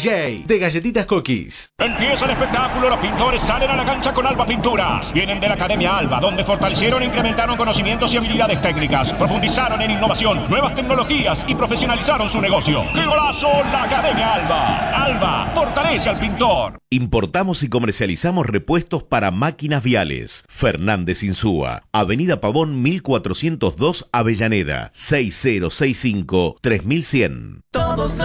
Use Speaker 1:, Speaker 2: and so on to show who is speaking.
Speaker 1: DJ de Galletitas Cookies.
Speaker 2: Empieza el espectáculo, los pintores salen a la cancha con Alba Pinturas. Vienen de la Academia Alba, donde fortalecieron e incrementaron conocimientos y habilidades técnicas, profundizaron en innovación, nuevas tecnologías y profesionalizaron su negocio. ¡Qué golazo! La Academia Alba. Alba, fortalece al pintor.
Speaker 3: Importamos y comercializamos repuestos para máquinas viales. Fernández Insúa, Avenida Pavón 1402, Avellaneda, 6065-3100.